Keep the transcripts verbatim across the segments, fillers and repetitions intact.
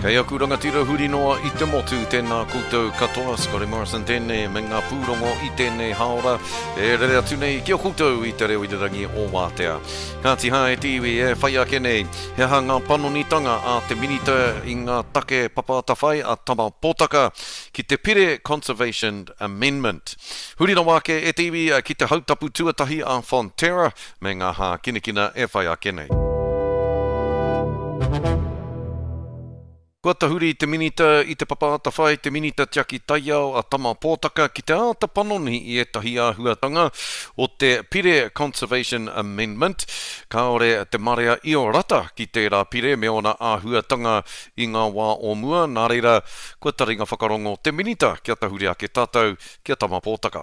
Kei aku rangatira huri noa I te motu tēnā koutou katoa, Scotty Morrison tēnei me ngā pūrongo I tēnei haora, e rere atu nei kia koutou I te reo I te rangi o Wātea. Ngāti hae te iwi e whai ake nei, he ha ngā panonitanga a te minita I ngā take papata whai a tama pōtaka ki te Pire Conservation Amendment. Huri no wake e te iwi ki te hautapu tuatahi a Fonterra me ngā hā kinekina e whai ake nei. Kua tahuri te minita I te papata whai, te minita tiaki taiao a tama pōtaka ki te āta panoni I etahi āhuatanga o te Pire Conservation Amendment. Kaore te marea I o rata ki te rā pire me ona āhuatanga I ngā wā o mua. Nā reira, kua taringa whakarongo te minita kia tahuri ake tātou kia tama pōtaka.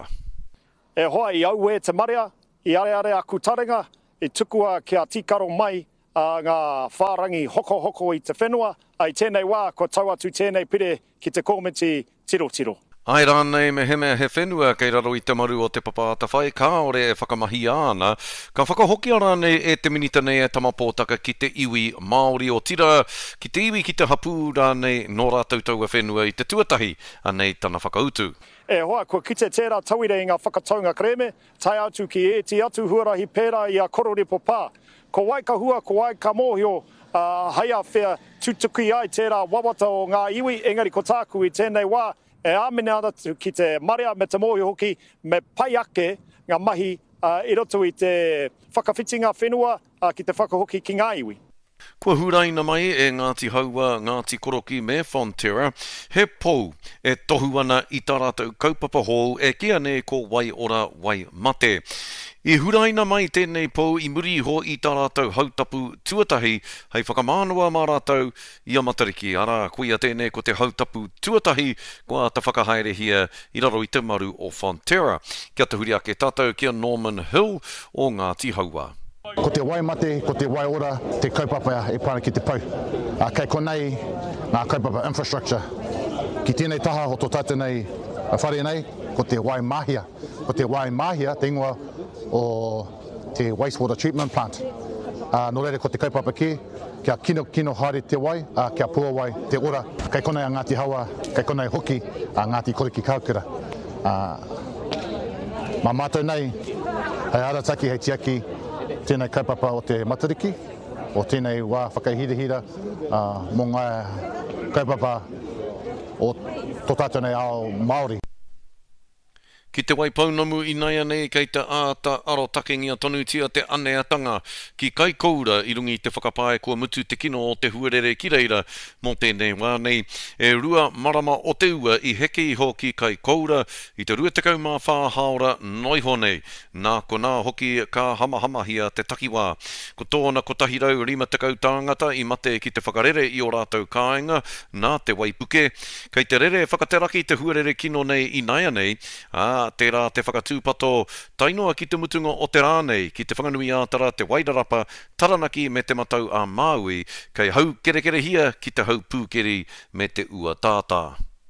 E hoa I au e te marea, I are are aku taringa, I tukua kia tikaro mai, a ngā whārangi hoko hoko I te whenua, ai tēnei wā, ko tau atu tēnei pire ki te komiti tiro tiro. Ai rānei me he mea he whenua kei raro I te maru o te papata whai, kāore e whakamahi ana, ka whakahoki rānei e te minita nei e tama pōtaka ki te iwi Māori o tira, ki te iwi ki te hapū rānei no rātou tau e whenua I te tuatahi, anei tana whakautu. E hoa, kua kite tērā tauire I ngā whakataunga kreme, tai atu ki e ti atu huarahi pērā I a kororipo pā. Ko wai ka hua, ko wai ka mōhio, uh, haia whea tutuki ai tērā wawata o ngā iwi, engari ko tāku I tēnei wā, e āmene ana ki te marea me te mōhio hoki, me pai ake ngā mahi uh, I roto I te whakawhitinga whenua uh, ki te whakahoki ki ngā iwi. Kua huraina mai e Ngāti Haua, Ngāti Koroki me Fonterra, he pou e tohu ana I tā rātou kaupapa hou e kia ne ko wai ora wai mate. I huraina mai tēnei pou I muri ho I tā rātou hautapu tuatahi, hei whakamānua mā rātou I a matariki. Ara, kuia tēnei ko te hautapu tuatahi, kua ta whakahaere hia I raro I te maru o Fonterra. Kia te huri ake tātou kia Norman Hill o Ngāti Haua. Ko te wai mate, ko te wai ora, te kaupapa e pāra ki te pau. A kei konei ngā kaupapa infrastructure. Ki tēnei taha ho tō tātou nei a whare nei, ko te wai mahia. Ko te wai mahia, te ingoa o te wastewater treatment plant. Uh, no reire ko te kaupapa ki, kia kino kino haere te wai, uh, kia pua wai te ora. Kei konei a Ngāti Haua, kei konei hoki a Ngāti Koriki Kaukura. Uh, mā mātou nei, hei arataki, hei tiaki, tēnei kaupapa o te matariki, o tēnei wā whakahirahira uh, mō ngā kaupapa o tō tātou nei ao Māori. Ki te wai paunamu I naia nei kei te āta aro takengia tonu tia te aneatanga ki kai koura I rungi te whakapae kua mutu te kino o te huarere ki reira mō tēnei wā nei e rua marama o te ua I heke I hoki kai koura I te rua tekau mā whā haora noiho nei. Nā ko nā hoki ka hamahamahia te takiwā. Ko tōna ko tahi rau rima tekau tāngata I mate ki te whakarere I o rātou kāinga nā te waipuke. Kei te rere whakateraki te huarere kino nei I naia nei, ā, tērā te whakatūpato tainoa ki te mutunga o te rānei, ki te whanganui ātara te wairarapa taranaki me te matau a Māui, kei hau kerekere hia ki te hau pūkeri me te ua tātā.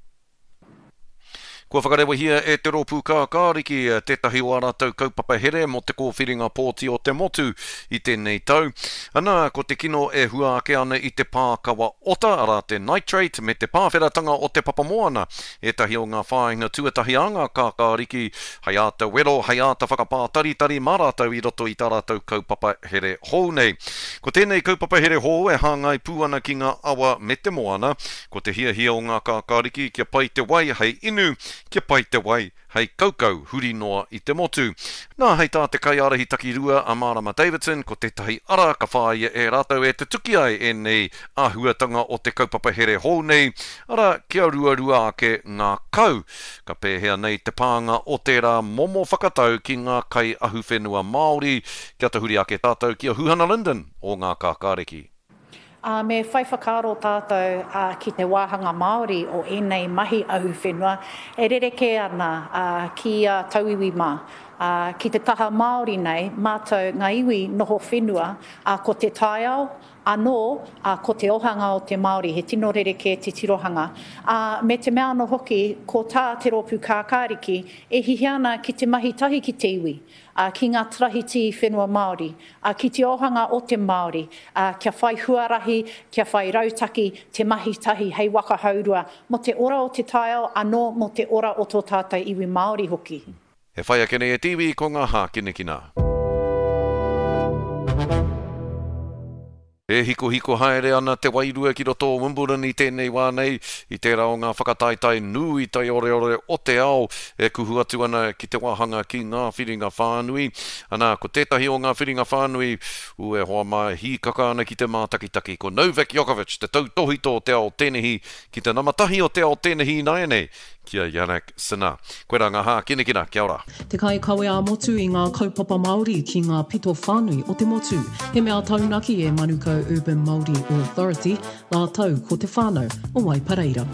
Kua whakarewa hia e te rōpū kā kāriki tētahi o rātou kaupapa here mo te kōwhiringa pōti o te motu I tēnei tau. Ana, ko te kino e hua ake ana I te pākawa ota ara te nitrate me te pāwheratanga o te papamoana. Etahi o ngā whāinga tuatahi anga kā kāriki, hei āta wero, hei āta whakapā tari tari mā rātou I roto I tā rātou kaupapa here hou nei. Ko tēnei kaupapa here hou e hāngai pūana ki ngā awa me te moana, ko te hia hia o ngā kā kāriki kia pai te wai hei inu, kia pai te wai, hei kaukau huri noa I te motu. Nā hei tā te kai arahi taki rua a Marama Davidson, ko te tahi ara ka whāia e rātou e te tuki ai e nei āhuatanga o te kaupapa here hou nei, ara kia rua rua ake ngā kau. Ka pēhea nei te pānga o tērā momo whakatau ki ngā kai ahu whenua Māori, kia te huri ake tātou kia Huhana Linden o ngā kākāreki. Uh, me whai whakaro tātou uh, ki te wāhanga Māori o enei mahi ahu whenua, e rereke ana uh, ki uh, tauiwi mā. Uh, ki te taha Māori nei, mātou ngā iwi noho whenua, uh, ko te taiao, anō uh, ko te ohanga o te Māori, he tino rereke te tirohanga. Uh, me te mea no hoki, ko tā te rōpū kākāriki, e hihi ana ki te mahi tahi ki te iwi, uh, ki ngā trahiti whenua Māori, uh, ki te ohanga o te Māori, uh, kia whai huarahi, kia whai rautaki, te mahi tahi hei waka haurua, mo te ora o te taio, anō mo te ora o tō tātai iwi Māori hoki. He whai a kene e tiwi ko ngā hā kine kina. E hiko hiko haere ana te wairua ki roto Wimbledon i tēnei wānei, i tērā o ngā whakataitai nui tai ore ore o te ao, e kuhu atu ana ki te wahanga ki ngā whiringa whānui. Ana, ko tētahi o ngā whiringa whānui, u e hoa mai hi kaka ana ki te mātakitaki, ko Novak Djokovic, te tautohito o te ao tēnehi, ki te namatahi o te ao tēnehi naene, kia Jannik Sinner. Koera ngā hā, kine kina, kia ora. Te kai kawe a motu i ngā kaupapa Māori ki ngā pito whānui o te motu. He mea taunaki e Manukau Urban Māori Authority, ngā tau ko te whānau o Waipareira.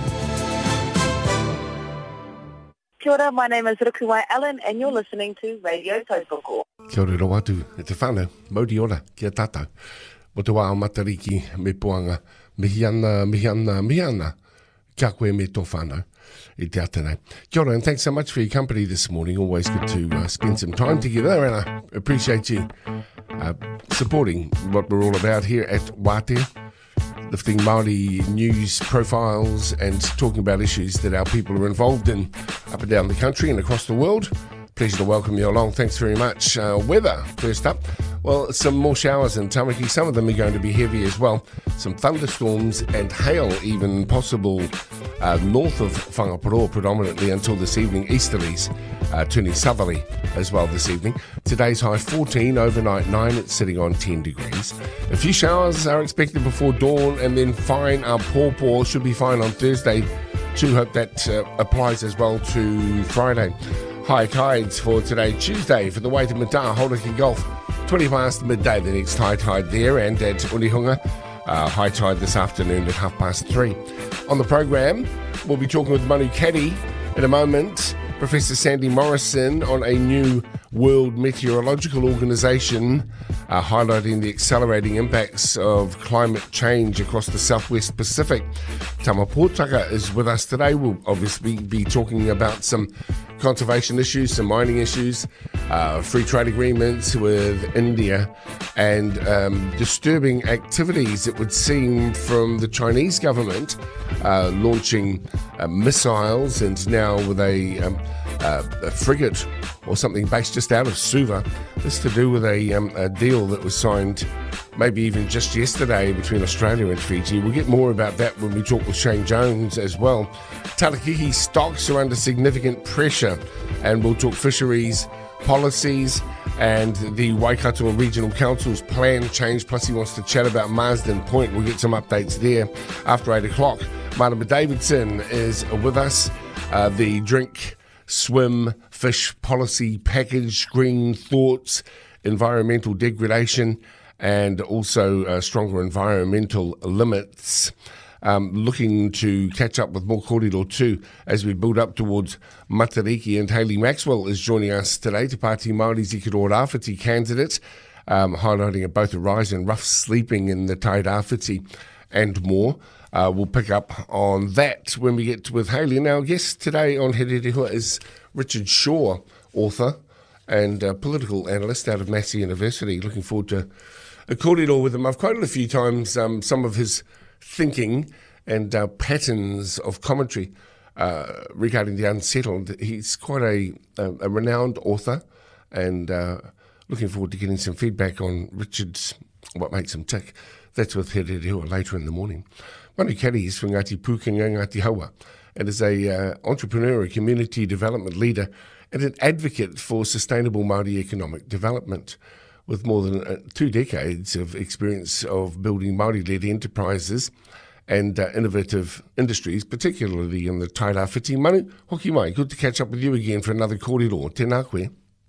Kia ora, my name is Rukuwai Allen and you're listening to Radio Tautoko. Kia ora ro atu, e te whānau, mauri ora, kia tātou. Mo te wā o matariki me poanga, mihi ana, mihi ana, mihi ana, kia koe me tō whānau. I te atanei. Kia ora, and thanks so much for your company this morning. Always good to uh, spend some time together, and I appreciate you uh, supporting what we're all about here at Wātea, lifting Māori news profiles and talking about issues that our people are involved in up and down the country and across the world. Pleasure to welcome you along. Thanks very much. Uh, weather, first up. Well, some more showers in Tamaki. Some of them are going to be heavy as well. Some thunderstorms and hail even possible uh, north of Whangaparo predominantly until this evening. Easterlies uh, turning southerly as well this evening. Today's high fourteen, overnight nine. It's sitting on ten degrees. A few showers are expected before dawn and then fine. Our pawpaw should be fine on Thursday. Too hope that uh, applies as well to Friday. High tides for today, Tuesday, for the way to Mata, Hauraki Gulf. twenty past midday, the next high tide there, and at Unihunga, uh, high tide this afternoon at half past three. On the program, we'll be talking with Manu Caddy in a moment. Professor Sandy Morrison on a new World Meteorological Organisation uh, highlighting the accelerating impacts of climate change across the Southwest Pacific. Tama Pōtaka is with us today. We'll obviously be talking about some conservation issues, some mining issues, uh, free trade agreements with India, and um, disturbing activities, it would seem, from the Chinese government uh, launching uh, missiles, and now with a, um, uh, a frigate or something based just out of Suva. This to do with a, um, a deal that was signed maybe even just yesterday between Australia and Fiji. We'll get more about that when we talk with Shane Jones as well. Tarakiki stocks are under significant pressure, and we'll talk fisheries policies and the Waikato Regional Council's plan change, plus he wants to chat about Marsden Point. We'll get some updates there after eight o'clock. Martin Davidson is with us. Uh, the drink, swim, fish policy package, green thoughts, environmental degradation, and also uh, stronger environmental limits. Um, looking to catch up with more kōrero too as we build up towards Matariki, and Hayley Maxwell is joining us today, Te Pāti Māori Zikaro Rāwhiti candidate, um, highlighting both a rise in rough sleeping in the Tai Rāwhiti and more. Uh, we'll pick up on that when we get with Hayley. Now, our guest today on Here Rehua is Richard Shaw, author and uh, political analyst out of Massey University. Looking forward to a kōrero with him. I've quoted a few times um, some of his thinking and uh, patterns of commentary uh, regarding the unsettled. He's quite a, a, a renowned author, and uh, looking forward to getting some feedback on Richard's, what makes him tick. That's with Here Rehua later in the morning. Manu Caddy is from Ngāti Pūkenga Ngāti Haua, and is a uh, entrepreneur, a community development leader, and an advocate for sustainable Māori economic development. With more than uh, two decades of experience of building Māori-led enterprises and uh, innovative industries, particularly in the Tai Rāwhiti. Manu, hoki mai, good to catch up with you again for another kōrero. Tēnā koe.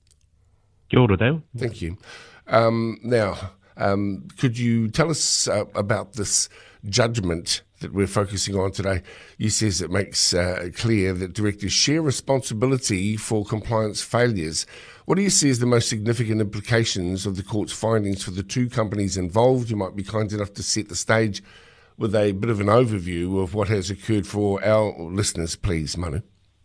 Kia ora, Dale. Thank you. Um, now, um, could you tell us uh, about this judgment that we're focusing on today? You says it makes uh, clear that directors share responsibility for compliance failures. What do you see as the most significant implications of the court's findings for the two companies involved? You might be kind enough to set the stage with a bit of an overview of what has occurred for our listeners, please, Manu.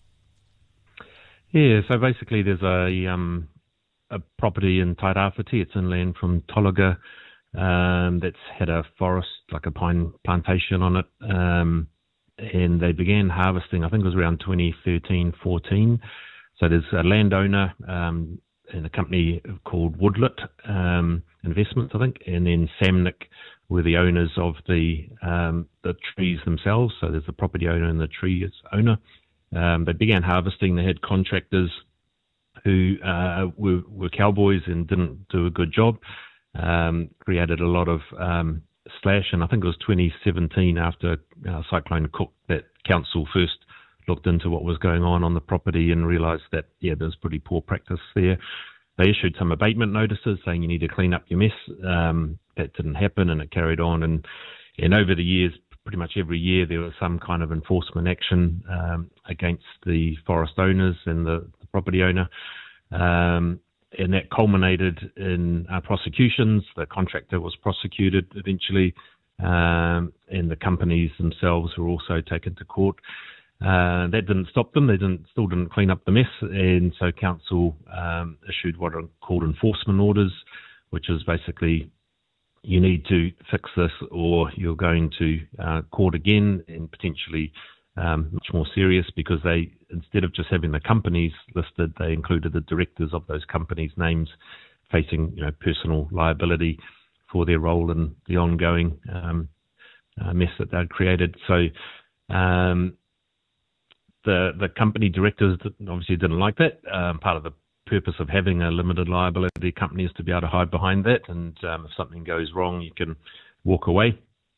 Yeah, so basically there's a um, a property in Tairāwhiti. It's inland from Tolaga. Um, that's had a forest, like a pine plantation on it. Um, and they began harvesting, I think it was around twenty thirteen, fourteen. So there's a landowner um, and a company called Woodlet um, Investments, I think, and then Samnick were the owners of the um, the trees themselves. So there's the property owner and the tree owner. Um, they began harvesting. They had contractors who uh, were, were cowboys and didn't do a good job. Um, created a lot of um, slash, and I think it was twenty seventeen after uh, Cyclone Cook that council first looked into what was going on on the property and realised that, yeah, there was pretty poor practice there. They issued some abatement notices saying you need to clean up your mess. Um, that didn't happen, and it carried on. And, and over the years, pretty much every year, there was some kind of enforcement action um, against the forest owners and the, the property owner. Um, and that culminated in uh, prosecutions. The contractor was prosecuted eventually, um, and the companies themselves were also taken to court. Uh, that didn't stop them. They didn't, still didn't clean up the mess, and so council um, issued what are called enforcement orders, which is basically you need to fix this or you're going to uh, court again, and potentially um, much more serious, because they, instead of just having the companies listed, they included the directors of those companies' names facing, you know, personal liability for their role in the ongoing um, uh, mess that they'd created. So um, the the company directors obviously didn't like that. Um, part of the purpose of having a limited liability company is to be able to hide behind that, and um, if something goes wrong, you can walk away.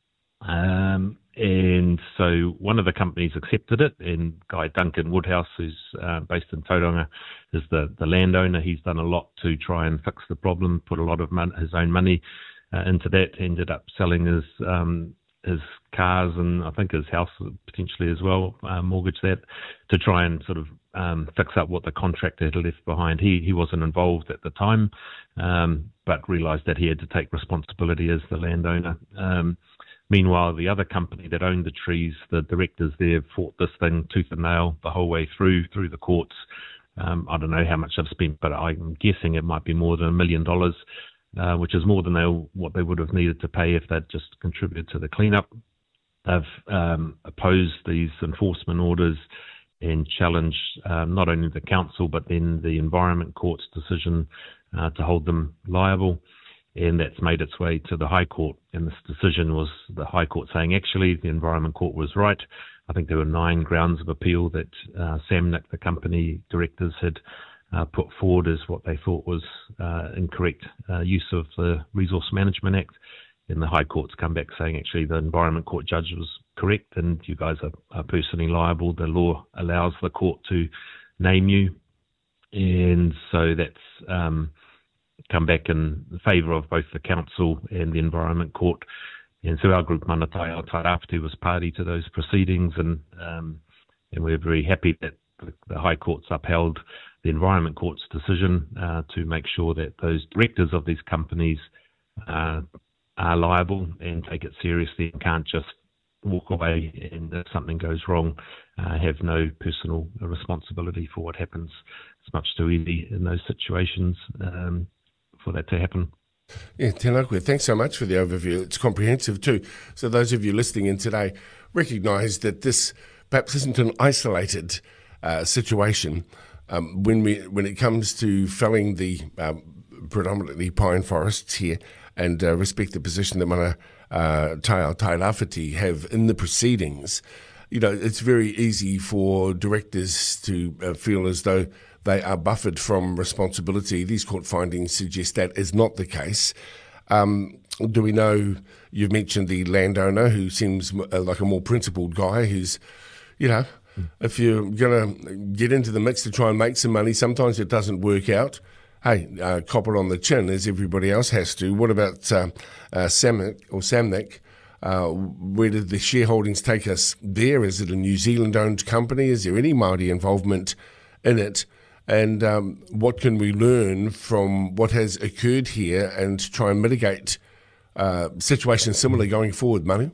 Um, and so one of the companies accepted it, and Guy Duncan Woodhouse, who's uh, based in Tauranga, is the, the landowner. He's done a lot to try and fix the problem, put a lot of mon- his own money uh, into that, ended up selling his um, his cars and I think his house potentially as well, uh, mortgage that, to try and sort of um, fix up what the contractor had left behind. He he wasn't involved at the time, um, but realised that he had to take responsibility as the landowner. Um, meanwhile, the other company that owned the trees, the directors there fought this thing tooth and nail the whole way through, through the courts. Um, I don't know how much they've spent, but I'm guessing it might be more than a million dollars. Uh, which is more than they, what they would have needed to pay if they'd just contributed to the cleanup. They've um, opposed these enforcement orders and challenged um, not only the council but then the Environment Court's decision uh, to hold them liable, and that's made its way to the High Court. And this decision was the High Court saying actually the Environment Court was right. I think there were nine grounds of appeal that uh, Samnick, the company directors, had Uh, put forward as what they thought was uh, incorrect uh, use of the Resource Management Act. And the High Court's come back saying actually the Environment Court judge was correct and you guys are, are personally liable. The law allows the court to name you. And so that's um, come back in favour of both the council and the Environment Court. And so our group, Manatai Tairāwhiti, was party to those proceedings, and um, and we're very happy that the High Court's upheld the Environment Court's decision uh, to make sure that those directors of these companies uh, are liable and take it seriously and can't just walk away and if something goes wrong, uh, have no personal responsibility for what happens. It's much too easy in those situations um, for that to happen. Yeah, tēnā koe. Thanks so much for the overview. It's comprehensive too. So those of you listening in today recognise that this perhaps isn't an isolated uh, situation. Um, when we when it comes to felling the um, predominantly pine forests here, and uh, respect the position that Mana uh, Tairāwhiti have in the proceedings, you know, it's very easy for directors to uh, feel as though they are buffered from responsibility. These court findings suggest that is not the case. Um, do we know, you've mentioned the landowner who seems like a more principled guy who's, you know, if you're going to get into the mix to try and make some money, sometimes it doesn't work out. Hey, uh, cop it on the chin, as everybody else has to. What about uh, uh, Samnick or Samnick? Uh, where did the shareholdings take us there? Is it a New Zealand-owned company? Is there any Māori involvement in it? and um, what can we learn from what has occurred here and try and mitigate uh, situations similarly going forward, Manu?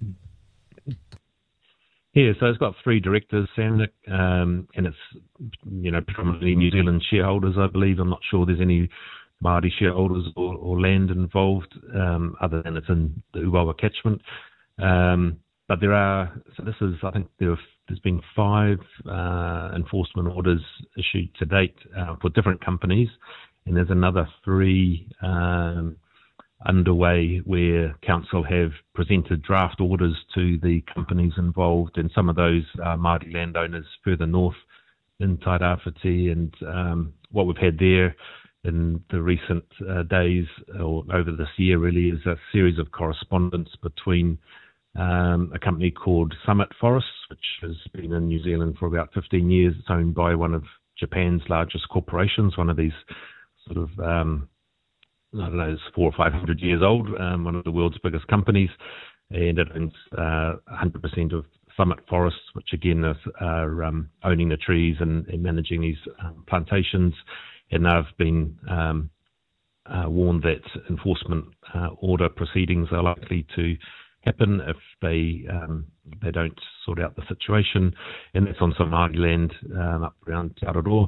Yeah, so it's got three directors, Samnick, um, and it's, you know, predominantly New Zealand shareholders, I believe. I'm not sure there's any Māori shareholders or, or land involved, um, other than it's in the Uwawa catchment. Um, but there are, so this is, I think there have, there's been five uh, enforcement orders issued to date uh, for different companies, and there's another three um, underway where council have presented draft orders to the companies involved, and some of those are Māori landowners further north in Tairāwhiti. And um, what we've had there in the recent uh, days, or over this year really, is a series of correspondence between um, a company called Summit Forests, which has been in New Zealand for about fifteen years. It's owned by one of Japan's largest corporations, one of these sort of um, I don't know, it's four or five hundred years old, um, one of the world's biggest companies, and it owns uh, one hundred percent of Summit Forests, which again are, are um, owning the trees and, and managing these um, plantations. And they've been um, uh, warned that enforcement uh, order proceedings are likely to happen if they um, they don't sort out the situation, and that's on some Māori land um, up around Te Araroa.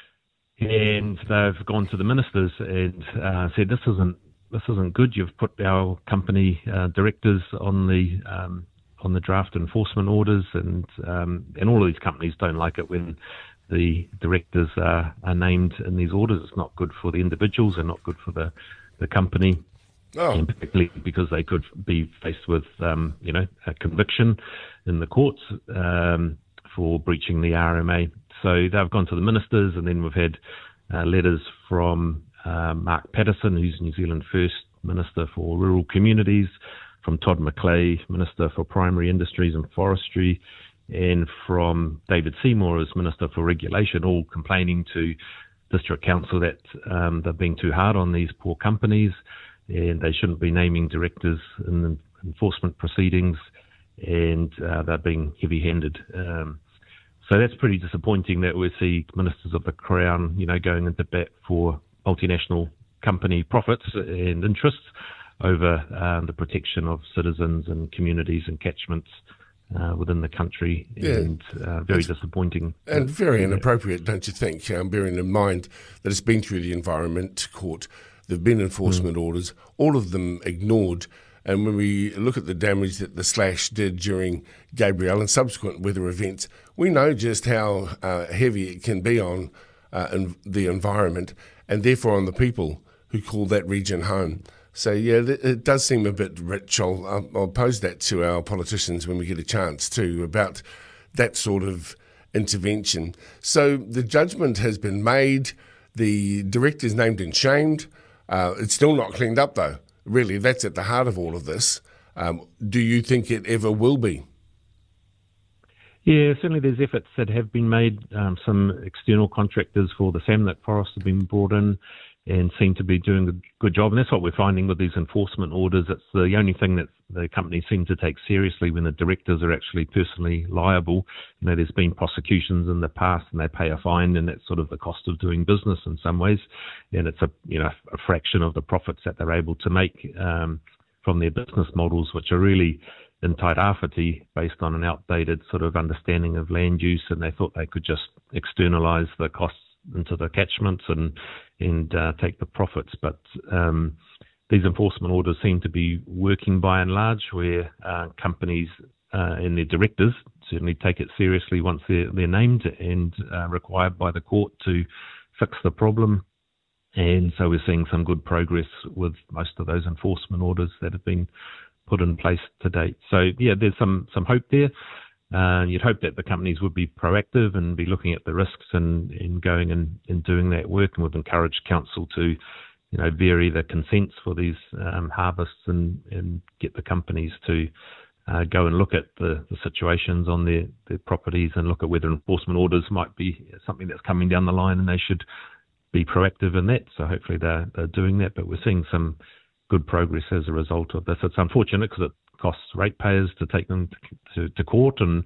And they've gone to the ministers and uh, said, "This isn't this isn't good. You've put our company uh, directors on the um, on the draft enforcement orders, and um, and all of these companies don't like it when the directors are, are named in these orders. It's not good for the individuals and not good for the the company, oh. and particularly because they could be faced with um, you know a conviction in the courts um, for breaching the R M A." So they've gone to the ministers, and then we've had uh, letters from uh, Mark Patterson, who's New Zealand First Minister for Rural Communities, from Todd McClay, Minister for Primary Industries and Forestry, and from David Seymour as Minister for Regulation, all complaining to District Council that um, they're being too hard on these poor companies, and they shouldn't be naming directors in the enforcement proceedings, and uh, they're being heavy-handed. Um, So that's pretty disappointing that we see ministers of the Crown, you know, going into bat for multinational company profits and interests over um, the protection of citizens and communities and catchments uh, within the country. Yeah. And uh, very it's, disappointing. And very inappropriate, don't you think, um, bearing in mind that it's been through the Environment Court, there have been enforcement mm. orders, all of them ignored. And when we look at the damage that the slash did during Gabrielle and subsequent weather events, we know just how uh, heavy it can be on uh, in the environment, and therefore on the people who call that region home. So, yeah, it does seem a bit rich. I'll, I'll pose that to our politicians when we get a chance too, about that sort of intervention. So the judgment has been made, the director's named and shamed. Uh, it's still not cleaned up though. Really, that's at the heart of all of this. Um, do you think it ever will be? Yeah, certainly there's efforts that have been made. Um, some external contractors for the Samnick Forest have been brought in and seem to be doing a good job. And that's what we're finding with these enforcement orders. It's the only thing that the companies seem to take seriously when the directors are actually personally liable. You know, there's been prosecutions in the past and they pay a fine, and that's sort of the cost of doing business in some ways. And it's a, you know, a fraction of the profits that they're able to make um, from their business models, which are really in Tairāwhiti based on an outdated sort of understanding of land use, and they thought they could just externalise the costs into the catchments and and uh, take the profits. But um, these enforcement orders seem to be working by and large, where uh, companies uh, and their directors certainly take it seriously once they're, they're named and uh, required by the court to fix the problem. And so we're seeing some good progress with most of those enforcement orders that have been put in place to date. So, yeah, there's some, some hope there. Uh, you'd hope that the companies would be proactive and be looking at the risks and, and going and, and doing that work. And we've encouraged council to, you know, vary the consents for these um, harvests and, and get the companies to uh, go and look at the, the situations on their, their properties and look at whether enforcement orders might be something that's coming down the line, and they should be proactive in that. So hopefully they're, they're doing that. But we're seeing some good progress as a result of this. It's unfortunate because it costs ratepayers to take them to, to, to court, and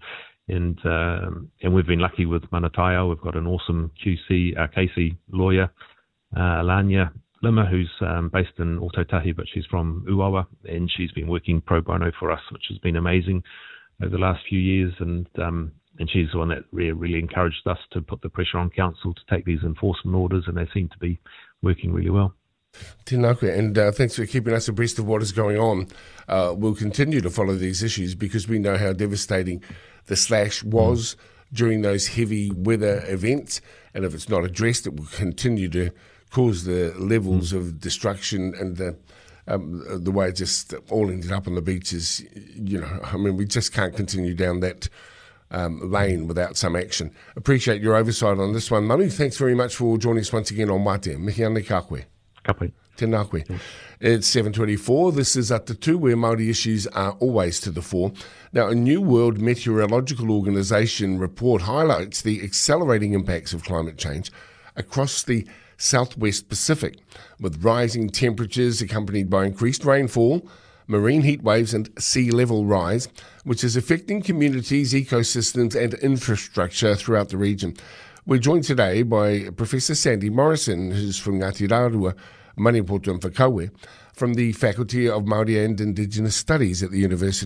And um, and we've been lucky with Manataia. We've got an awesome Q C, uh, K C lawyer, uh, Lanya Lima, who's um, based in Otautahi, but she's from Uawa, and she's been working pro bono for us, which has been amazing over the last few years. And um, and she's the one that really, really encouraged us to put the pressure on council to take these enforcement orders, and they seem to be working really well. Tēnā koe, and uh, thanks for keeping us abreast of what is going on. Uh, we'll continue to follow these issues because we know how devastating the slash was mm. during those heavy weather events, and if it's not addressed, it will continue to cause the levels mm. of destruction and the um, the way it just all ended up on the beaches. You know, I mean, we just can't continue down that um, lane without some action. Appreciate your oversight on this one. Manu, thanks very much for joining us once again on Mate. Mihi ane ka koe. Kapai. Tēnā koe. It's seven twenty-four. This is At the Two, where Māori issues are always to the fore. Now, a new World Meteorological Organization report highlights the accelerating impacts of climate change across the southwest Pacific, with rising temperatures accompanied by increased rainfall, marine heat waves and sea level rise, which is affecting communities, ecosystems and infrastructure throughout the region. We're joined today by Professor Sandy Morrison, who's from Ngāti Rārua, Maniapoto and Whakaue, from the Faculty of Māori and Indigenous Studies at the University